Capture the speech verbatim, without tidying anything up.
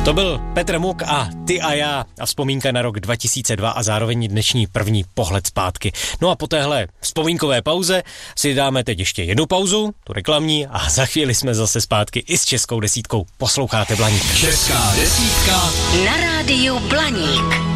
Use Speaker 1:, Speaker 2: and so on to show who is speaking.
Speaker 1: To byl Petr Muk a Ty a já a vzpomínka na rok dva tisíce dva a zároveň dnešní první pohled zpátky. No a po téhle vzpomínkové pauze si dáme teď ještě jednu pauzu, tu reklamní, a za chvíli jsme zase zpátky i s českou desítkou. Posloucháte Blaník.
Speaker 2: Česká desítka
Speaker 3: na rádiu Blaník.